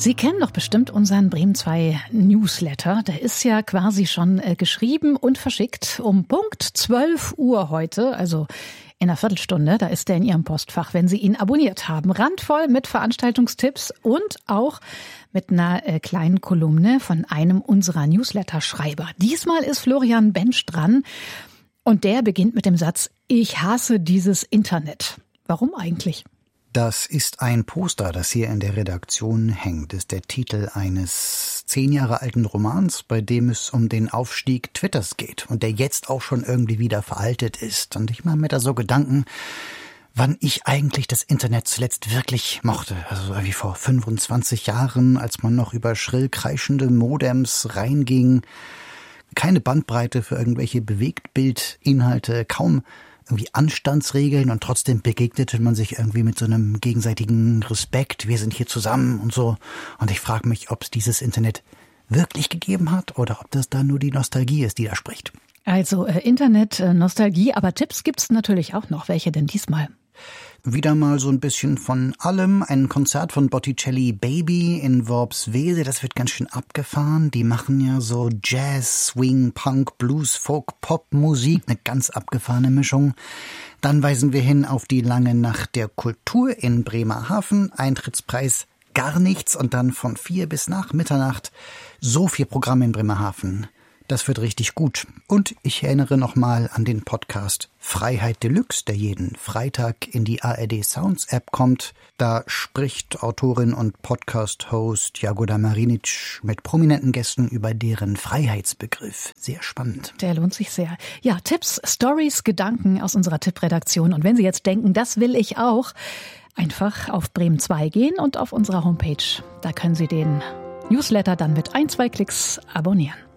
Sie kennen doch bestimmt unseren Bremen 2 Newsletter. Der ist ja quasi schon geschrieben und verschickt. Um Punkt 12 Uhr heute, also in einer Viertelstunde, da ist der in Ihrem Postfach, wenn Sie ihn abonniert haben. Randvoll mit Veranstaltungstipps und auch mit einer kleinen Kolumne von einem unserer Newsletter-Schreiber. Diesmal ist Florian Bensch dran und der beginnt mit dem Satz: Ich hasse dieses Internet. Warum eigentlich? Das ist ein Poster, das hier in der Redaktion hängt. Das ist der Titel eines 10 Jahre alten Romans, bei dem es um den Aufstieg Twitters geht und der jetzt auch schon irgendwie wieder veraltet ist. Und ich mache mir da so Gedanken, wann ich eigentlich das Internet zuletzt wirklich mochte. Also wie vor 25 Jahren, als man noch über schrill kreischende Modems reinging. Keine Bandbreite für irgendwelche Bewegtbildinhalte, kaum irgendwie Anstandsregeln und trotzdem begegnete man sich irgendwie mit so einem gegenseitigen Respekt. Wir sind hier zusammen und so. Und ich frage mich, ob es dieses Internet wirklich gegeben hat oder ob das da nur die Nostalgie ist, die da spricht. Also Internet, Nostalgie, aber Tipps gibt's natürlich auch noch. Welche denn diesmal? Wieder mal so ein bisschen von allem. Ein Konzert von Botticelli Baby in Worpswede, das wird ganz schön abgefahren. Die machen ja so Jazz, Swing, Punk, Blues, Folk, Pop-Musik, eine ganz abgefahrene Mischung. Dann weisen wir hin auf die lange Nacht der Kultur in Bremerhaven. Eintrittspreis gar nichts und dann von 4 bis nach Mitternacht so viel Programm in Bremerhaven. Das wird richtig gut. Und ich erinnere nochmal an den Podcast Freiheit Deluxe, der jeden Freitag in die ARD Sounds App kommt. Da spricht Autorin und Podcast-Host Jagoda Marinic mit prominenten Gästen über deren Freiheitsbegriff. Sehr spannend. Der lohnt sich sehr. Ja, Tipps, Stories, Gedanken aus unserer Tippredaktion. Und wenn Sie jetzt denken, das will ich auch, einfach auf Bremen 2 gehen und auf unserer Homepage. Da können Sie den Newsletter dann mit 1-2 Klicks abonnieren.